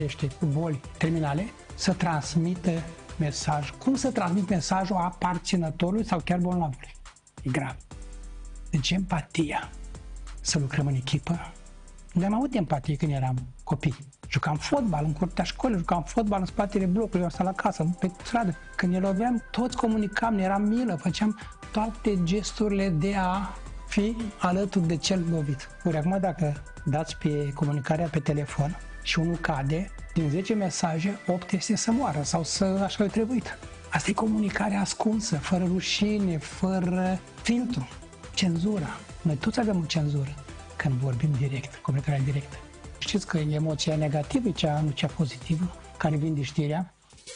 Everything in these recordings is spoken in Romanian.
cu boli terminale să transmită mesaj. Cum să transmit mesajul aparținătorului sau chiar bolnavului? E grav. Deci empatia. Să lucrăm în echipă. Noi am avut empatie când eram copii. Jucam fotbal în curtea școlii, jucam fotbal în spatele blocului, asta la casă, pe stradă. Când ne loveam, toți comunicam, ne eram milă, făceam toate gesturile de a fi alături de cel lovit. Ori acum dacă dați pe comunicarea pe telefon și unul cade, din 10 mesaje, 8 este să moară sau să așa trebuit. Asta e comunicarea ascunsă, fără rușine, fără filtru, cenzura. Noi toți avem o cenzură când vorbim direct, comunicarea directă. Știți că emoția negativă e cea, nu cea pozitivă, care vine de știrea.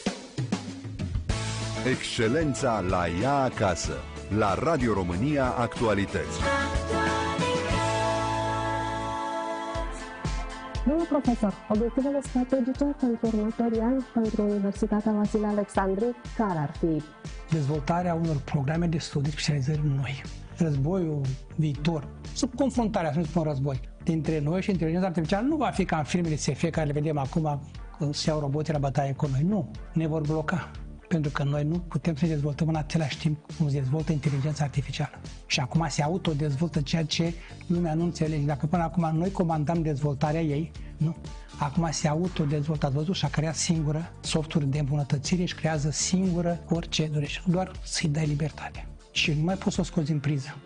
Excelența la ea acasă, la Radio România Actualități. Domnul profesor, obiectivele strategice pentru următorii ani pentru Universitatea Vasile Alexandri, care ar fi? Dezvoltarea unor programe de studii, specializări noi. Războiul viitor, sub confruntarea, să nu spun război, dintre noi și inteligența artificială nu va fi ca în filmele SF care le vedem acum, când se iau roboții la bătaie cu noi. Nu, ne vor bloca. Pentru că noi nu putem să ne dezvoltăm în același timp cum se dezvoltă inteligența artificială. Și acum se autodezvoltă ceea ce lumea nu înțelege. Dacă până acum noi comandam dezvoltarea ei, nu. Acum se autodezvoltă, ați văzut, și-a creat singură software de îmbunătățire și creează singură orice dorește. Doar să-i dai libertate. Și nu mai poți să o scoți în priză.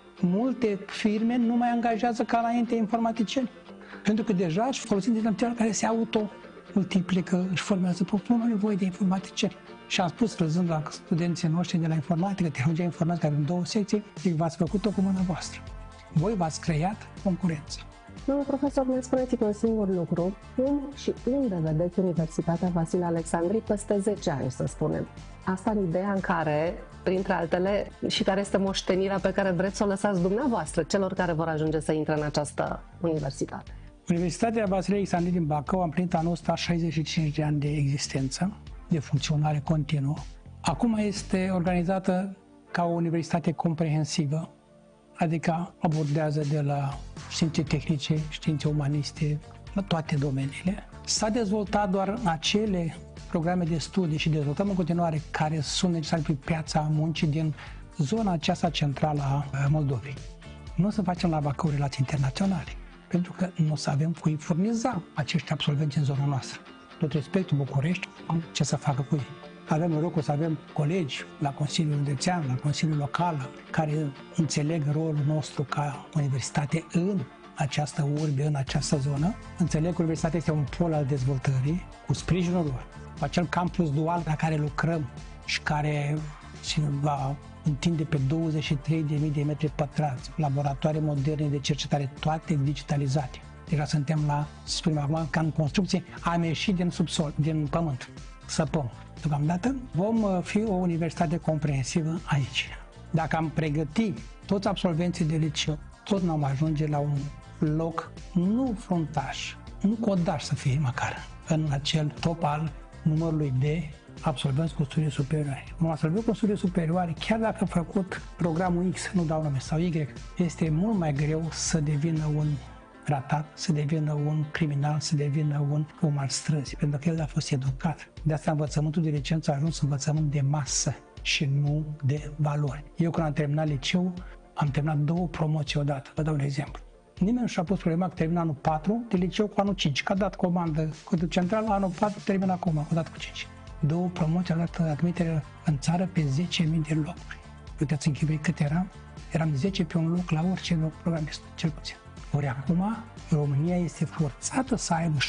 Multe firme nu mai angajează ca înainte informaticieni. Pentru că deja își folosind inteligența care se multiplică, își formează nu au nevoie de informaticieni. Și am spus, răzând la studenții noștri de la informatică, tehnologia informatică, avem 2 secții, zic, v-ați făcut-o cu mâna voastră. Voi v-ați creat concurență. Domnul profesor, ne spuneți un singur lucru. Cum și unde vedeți Universitatea Vasile Alexandri peste 10 ani, să spunem? Asta în ideea în care, printre altele, și care este moștenirea pe care vreți să o lăsați dumneavoastră, celor care vor ajunge să intre în această universitate. Universitatea Vasile Alexandri din Bacău a împlinit anul ăsta 65 de ani de existență, de funcționare continuă. Acum este organizată ca o universitate comprehensivă, adică abordează de la științe tehnice, științe umaniste, la toate domeniile. S-a dezvoltat doar acele programe de studii și dezvoltăm în continuare care sunt necesare pe piața muncii din zona aceasta centrală a Moldovei. Nu o să facem la Bacău relații internaționale, pentru că nu o să avem cui furniza acești absolvenți în zona noastră. Tot respectul București, ce să facă cu ei. Avem norocul să avem colegi la Consiliul Județean, la Consiliul Local, care înțeleg rolul nostru ca universitate în această urbe, în această zonă. Înțeleg că universitatea este un pol al dezvoltării, cu sprijinul lor. Acel campus dual la care lucrăm și care se va întinde pe 23.000 de metri pătrați, laboratoare moderne de cercetare, toate digitalizate. Deja suntem la, să spunem acum, ca în construcție, am ieșit din subsol, din pământ, săpăm. Deocamdată vom fi o universitate comprehensivă aici. Dacă am pregătit toți absolvenții de liceu, tot n-am ajunge la un loc nu fruntaș, nu codaș să fie măcar, în acel top al numărului de absolvenți cu studii superioare. Un absolvent cu studii superioare, chiar dacă a făcut programul X, nu dau nume, sau Y, este mult mai greu să devină un ratat, să devină un criminal, să devină un om al străzii, pentru că el a fost educat. De asta învățământul de licență a ajuns învățământ de masă și nu de valori. Eu când am terminat liceu, am terminat 2 promoții odată. Vă dau un exemplu. Nimeni nu și-a pus problema că termina anul 4 de liceu cu anul 5, că a dat comandă cu central, anul 4 termina acum, o dat cu 5. 2 promoții au dat admitere în țară pe 10.000 de locuri. Puteți închipui cât eram? Eram 10 pe un loc la orice loc programist, cel puțin. Ori acum, România este forțată să aibă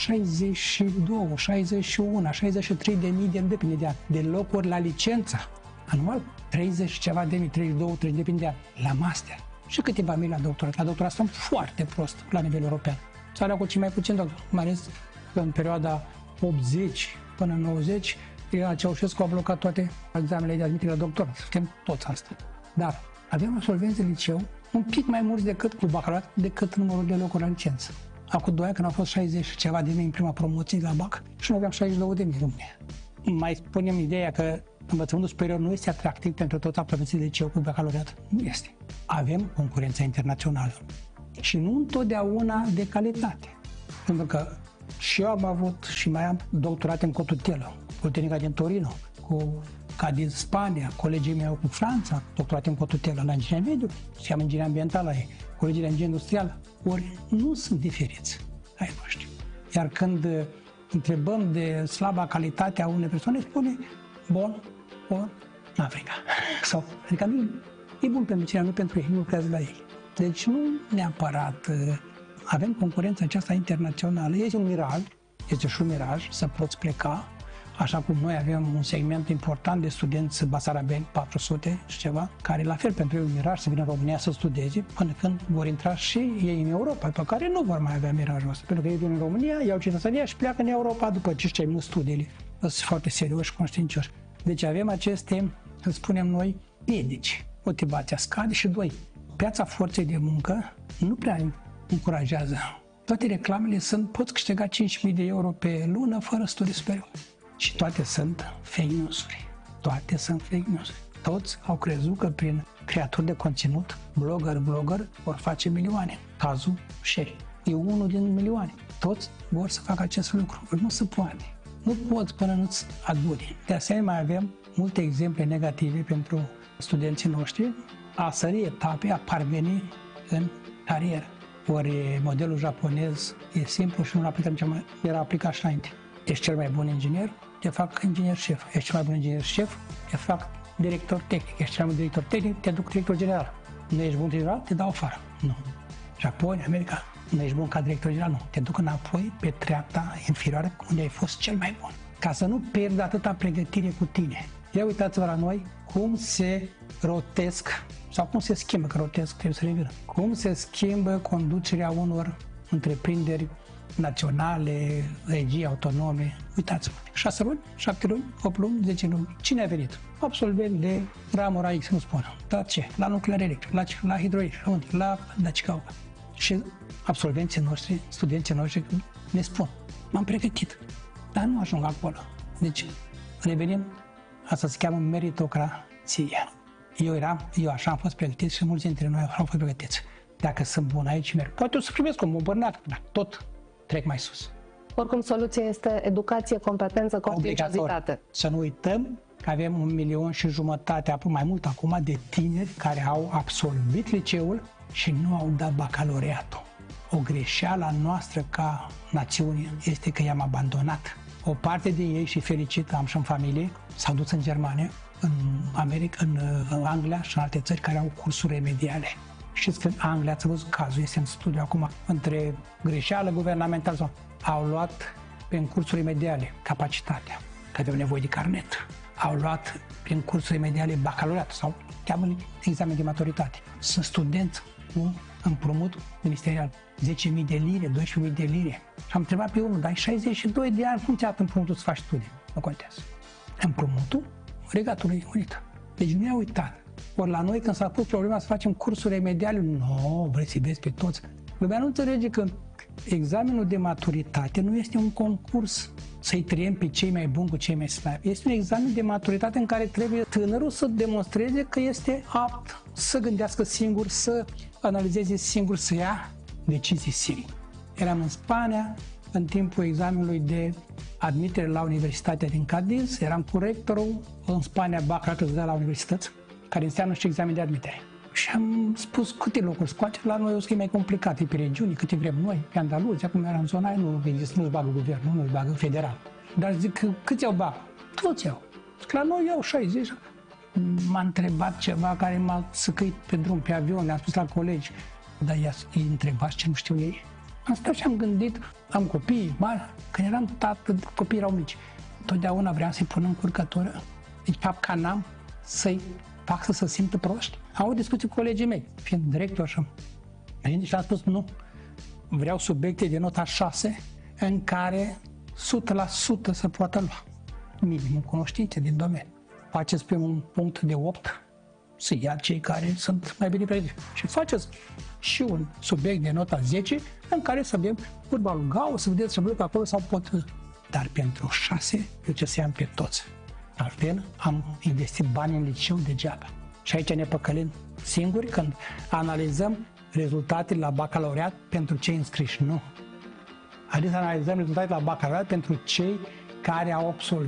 62, 61, 63 de mii de, depinde de an, de locuri la licență. Anual, 30 ceva de mii, 32, 30 depinde de an, la master. Și câteva mii la doctorat. La doctorat sunt foarte prost la nivel european. Țara cu cei mai puțin doctor, mai ales că în perioada 80 până 90, Ceaușescu a blocat toate examenele de admitere la doctorat. Suntem toți asta. Dar avem absolvenți de liceu un pic mai mulți decât cu bacalaureat, decât numărul de locuri la licență. Acum 2 ani, când au fost 60 ceva de mii în prima promoție la BAC, și noi aveam 62 de mii în România. Mai spunem ideea că învățământul superior nu este atractiv pentru toți absolvenții de liceu cu bacalaureat. Nu este. Avem concurența internațională și nu întotdeauna de calitate. Pentru că Și eu am avut și mai am doctorat în cotutelă, Politehnica din Torino, ca din Spania, colegii mei cu Franța, doctorat în cotutelă la inginerie mediu, și am inginerie ambientală, colegii de inginerie industrială, ori nu sunt diferiți ai noștri. Iar când întrebăm de slaba calitate a unei persoane, spune bun, în Africa. Sau, adică nu e bun pentru cine, nu pentru ei, nu lucrează la ei. Deci nu neapărat avem concurența aceasta internațională. Este un miraj, este și un miraj să poți pleca, așa cum noi avem un segment important de studenți basarabeni, 400 și ceva, care la fel pentru ei un miraj să vină în România să studieze până când vor intra și ei în Europa, pe care nu vor mai avea mirajul ăsta. Pentru că ei vin în România, iau cetățenia și pleacă în Europa după ce își termină studiile. Sunt foarte serioși și conștiincioși. Deci avem aceste, să spunem noi, piedici. Motivația scade și doi, piața forței de muncă nu prea încurajează. Toate reclamele sunt, poți câștiga 5.000 de euro pe lună fără studii superioare. Și toate sunt fake news-uri. Toate sunt fake news-uri. Toți au crezut că prin creatori de conținut, blogger, vor face milioane. Cazul Sherry e unul din milioane. Toți vor să facă acest lucru. Nu se poate. Nu poți până nu-ți aduni. De asemenea, mai avem multe exemple negative pentru studenții noștri a sări etape, a parveni în carieră. Ori modelul japonez e simplu și nu aplică nici mai era aplicat și înainte. Ești cel mai bun inginer, te fac inginer șef. Ești cel mai bun inginer șef, te fac director tehnic. Ești cel mai bun director tehnic, te duc director general. Nu ești bun general, te dau afară. Nu. Japonia, America, nu ești bun ca director general, nu. Te duc înapoi pe treapta inferioară unde ai fost cel mai bun. Ca să nu pierzi atâta pregătire cu tine. Ia uitați-vă la noi cum se rotesc sau cum se schimbă, că rotesc trebuie să revină. Cum se schimbă conducerea unor întreprinderi naționale, regii autonome. Uitați-vă, 6 luni, 7 luni, 8 luni, 10 luni. Cine a venit? Absolvent de ramura X, nu spun. La ce? La nuclear electric, la hidroelectric, la Dacicau. Și absolvenții noștri, studenții noștri ne spun, m-am pregătit, dar nu ajung acolo. Deci, revenim, asta se cheamă meritocrație. Eu așa am fost pregătit și mulți dintre noi am fost pregătiți. Dacă sunt bun aici, merg. Poate o să primesc un bărnac, dar tot trec mai sus. Oricum, soluția este educație, competență, conștiinciozitate. Să nu uităm că avem 1,5 milion, mai mult acum, de tineri care au absolvit liceul și nu au dat bacalaureatul. O greșeală a noastră ca națiune este că i-am abandonat. O parte din ei, și fericit, am și în familie, s-au dus în Germania, în America, în Anglia și în alte țări care au cursuri remediale. Știți că în Anglia, ați văzut cazul, este în studiu acum, între greșeală guvernamentală sau au luat prin cursuri remediale capacitatea, că aveau nevoie de carnet. Au luat prin cursuri remediale bacalaureat sau cheamă examen de maturitate. Sunt studenți cu împrumut ministerial, 10.000 de lire, 12.000 de lire. Și am întrebat pe unul, dar ai 62 de ani, cum ți-a dat împrumutul să faci studii? Nu contează. Împrumutul Regatului Unit. Deci nu i-a uitat. Ori la noi, când s-a pus problema să facem cursuri remediale, nu, vreți să-i vezi pe toți. Lumea nu înțelege că examenul de maturitate nu este un concurs să-i trăiem pe cei mai buni cu cei mai slabi. Este un examen de maturitate în care trebuie tânărul să demonstreze că este apt să gândească singur, să analizeze singur, să ia decizii singur. Eram în Spania, în timpul examenului de admitere la Universitatea din Cadiz, eram cu rectorul în Spania, bacalaureatul la universități, care înseamnă și examen de admitere. Și am spus câte locuri scoate, la noi o să fie mai complicat, e pe regiuni, câte vrem noi, pe Andaluzia, cum era în zona aia, nu-ți bagă guvernul, nu-ți bagă federal. Dar zic, câți au bani? Toți au. Zic, la noi iau 60. M-a întrebat ceva care m-a săcăit pe drum, pe avion, le-am spus la colegi, dar îi întrebați ce nu știu ei? Am stat și am gândit, am copii mari, când eram tată, copiii erau mici. Totdeauna vreau să-i pun în curcătură. Deci, capcanam să-i fac să se simtă proști. Am avut discuții cu colegii mei, fiind director și am spus nu, vreau subiecte de nota 6 în care 100% să poată lua. Minimum cunoștințe din domeniu. Faceți pe un punct de 8 să ia cei care sunt mai bine pregătiți. Și faceți și un subiect de nota 10 în care să vedem fotbalul gau, să vedeți să vedem acolo sau pot. Dar pentru 6 eu ce să iau pe toți. Altfel am investit bani în liceu degeaba. Și aici ne păcălim singuri când analizăm rezultatele la bacalaureat pentru cei înscriși. Nu. Haideți să analizăm rezultatele la bacalaureat pentru cei care au absolvit